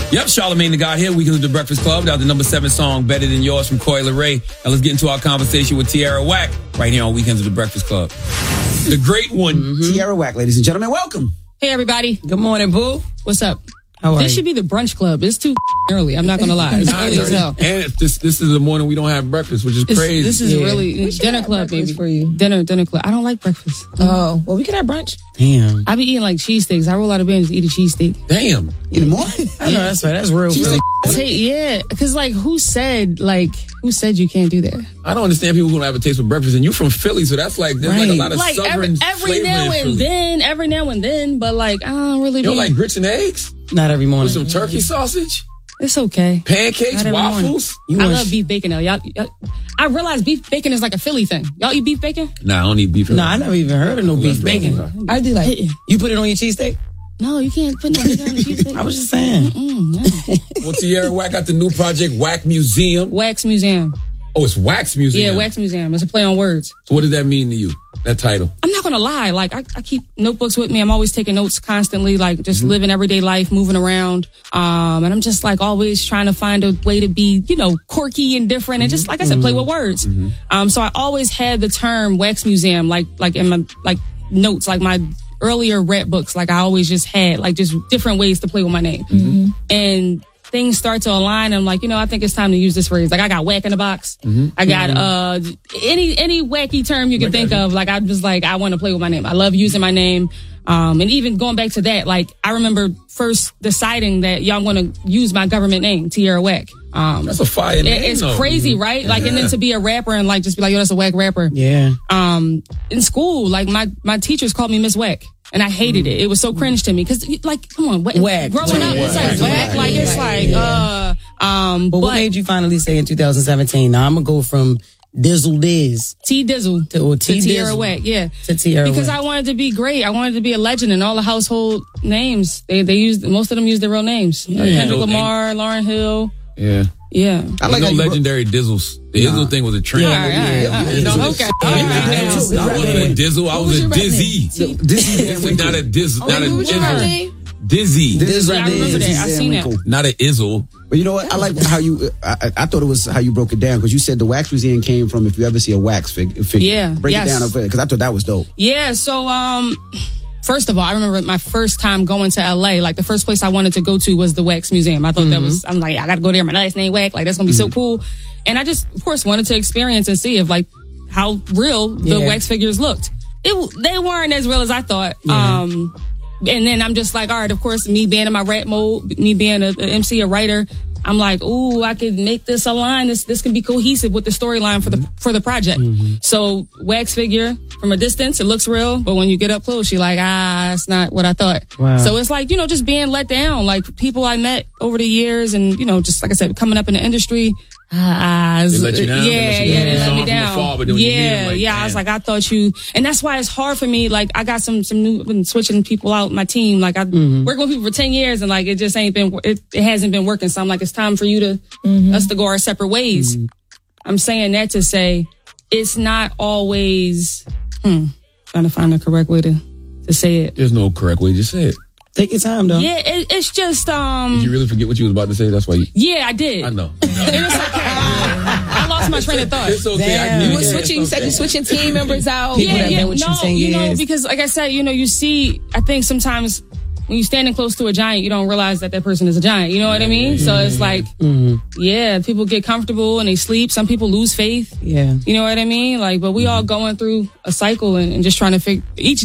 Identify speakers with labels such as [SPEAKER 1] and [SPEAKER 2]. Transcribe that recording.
[SPEAKER 1] Yep, Charlamagne the God here. Weekends with the Breakfast Club. That was the number 7 song, Better Than Yours from Coi Leray. Now let's get into our conversation with Tierra Whack right here on Weekends with the Breakfast Club. The great one.
[SPEAKER 2] Tierra Whack, ladies and gentlemen, welcome.
[SPEAKER 3] Hey, everybody.
[SPEAKER 4] Good morning, boo.
[SPEAKER 3] What's up?
[SPEAKER 4] How are
[SPEAKER 3] This
[SPEAKER 4] you?
[SPEAKER 3] should be the brunch club. It's too early. I'm not going to lie. It's early as hell.
[SPEAKER 1] And this is the morning we don't have breakfast, which is crazy.
[SPEAKER 3] This is really dinner club, baby.
[SPEAKER 4] for you.
[SPEAKER 3] Dinner club. I don't like breakfast.
[SPEAKER 4] Oh, well, we can have brunch.
[SPEAKER 2] Damn.
[SPEAKER 3] I be eating like cheesesteaks. I roll out of bed and just eat a cheesesteak.
[SPEAKER 1] Damn.
[SPEAKER 2] In the morning?
[SPEAKER 4] I know that's right. That's real.
[SPEAKER 3] Yeah, because like who said you can't do that?
[SPEAKER 1] I don't understand people who don't have a taste for breakfast. And you're from Philly, so that's like, there's like a lot of
[SPEAKER 3] Like
[SPEAKER 1] southern
[SPEAKER 3] every
[SPEAKER 1] flavor
[SPEAKER 3] now
[SPEAKER 1] in
[SPEAKER 3] and
[SPEAKER 1] Philly.
[SPEAKER 3] then, but like I don't really.
[SPEAKER 1] You don't like grits and eggs?
[SPEAKER 4] Not every morning.
[SPEAKER 1] With some turkey sausage?
[SPEAKER 3] It's okay.
[SPEAKER 1] Pancakes?
[SPEAKER 3] Not every
[SPEAKER 1] Waffles?
[SPEAKER 3] I love beef bacon though. Y'all, I realize beef bacon is like a Philly thing. Y'all eat beef bacon?
[SPEAKER 1] Nah, I don't eat beef.
[SPEAKER 4] No, I never even heard of no beef bacon. I do like. You put it on your cheesesteak?
[SPEAKER 3] No, you can't put no bacon on the cheesesteak.
[SPEAKER 4] I was just saying.
[SPEAKER 1] Well, Tierra Whack got the new project, Whack Museum.
[SPEAKER 3] Wax Museum.
[SPEAKER 1] Oh, it's Wax Museum.
[SPEAKER 3] Yeah, Wax Museum. It's a play on words.
[SPEAKER 1] So what does that mean to you, that title?
[SPEAKER 3] I'm not gonna lie. Like I keep notebooks with me. I'm always taking notes constantly. Like just living everyday life, moving around. And I'm just like always trying to find a way to be, quirky and different, and just like I said, play with words. So I always had the term Wax Museum, like in my notes, like my earlier rap books. Like I always just had like just different ways to play with my name, and things start to align. I'm like, I think it's time to use this phrase. Like I got whack in the box. I got any wacky term you can think of. Like I'm just like, I want to play with my name. I love using my name. And even going back to that, like I remember first deciding that y'all want to use my government name, Tierra Whack.
[SPEAKER 1] That's a fire name.
[SPEAKER 3] It's crazy, right? Like, and then to be a rapper and like just be like, yo, that's a whack rapper.
[SPEAKER 4] Yeah.
[SPEAKER 3] In school, like my teachers called me Miss Whack. And I hated it. It was so cringe to me. Because, like, come on.
[SPEAKER 4] Whack.
[SPEAKER 3] Growing up, it's like whack. Like, it's like,
[SPEAKER 4] But what made you finally say in 2017, now I'm going to go from Dizzle Diz.
[SPEAKER 3] T-Dizzle.
[SPEAKER 4] To
[SPEAKER 3] Tierra Whack, yeah.
[SPEAKER 4] To Tierra
[SPEAKER 3] Because
[SPEAKER 4] Whack.
[SPEAKER 3] I wanted to be great. I wanted to be a legend, and all the household names, most of them use their real names. Kendrick Lamar, Lauryn Hill.
[SPEAKER 1] Yeah.
[SPEAKER 3] Yeah.
[SPEAKER 1] I like legendary Dizzles. The Dizzle thing was a trend.
[SPEAKER 3] Okay.
[SPEAKER 1] I wasn't a Dizzle. I was a Dizzy.
[SPEAKER 2] Dizzy.
[SPEAKER 1] Not a Dizzle. Not a
[SPEAKER 2] Dizzle.
[SPEAKER 1] Dizzy.
[SPEAKER 3] I remember that. I seen that.
[SPEAKER 1] Not a Izzle.
[SPEAKER 2] But you know what? I like how you, I thought it was how you broke it down, because you said the Wax Museum came from if you ever see a wax figure.
[SPEAKER 3] Yeah.
[SPEAKER 2] Break it down, because I thought that was dope.
[SPEAKER 3] Yeah, so, first of all, I remember my first time going to LA, like the first place I wanted to go to was the Wax Museum. I thought that was, I'm like, I gotta go there. My last name Whack. Like, that's gonna be so cool. And I just, of course, wanted to experience and see if like how real the wax figures looked. They weren't as real as I thought. And then I'm just like, all right, of course, me being in my rap mode, me being a MC, a writer, I'm like, ooh, I could make this align. This can be cohesive with the storyline for the project. So wax figure from a distance, it looks real, but when you get up close, you're like, it's not what I thought.
[SPEAKER 4] Wow.
[SPEAKER 3] So it's like, just being let down, like people I met over the years, and just like I said, coming up in the industry.
[SPEAKER 1] They let you down?
[SPEAKER 3] They let me down.
[SPEAKER 1] Afar, but then when you meet them, like,
[SPEAKER 3] I was like, I thought you, and that's why it's hard for me. Like, I got some new, been switching people out, my team. Like, I worked with people for 10 years, and like, it just ain't been, it hasn't been working. So I'm like, it's time for you to, us to go our separate ways. I'm saying that to say, it's not always, trying to find the correct way to say it.
[SPEAKER 1] There's no correct way to say it.
[SPEAKER 4] Take your time, though.
[SPEAKER 3] Yeah, it's just,
[SPEAKER 1] Did you really forget what you was about to say? That's why you...
[SPEAKER 3] Yeah, I did.
[SPEAKER 1] I know.
[SPEAKER 3] It's okay. I lost my train of thought.
[SPEAKER 1] It's okay.
[SPEAKER 4] Damn.
[SPEAKER 1] You
[SPEAKER 5] said you're switching team members out.
[SPEAKER 3] Because like I said, you see, I think sometimes when you're standing close to a giant, you don't realize that person is a giant. You know what I mean? So it's like, people get comfortable and they sleep. Some people lose faith.
[SPEAKER 4] Yeah.
[SPEAKER 3] You know what I mean? Like, but we all going through a cycle and just trying to figure each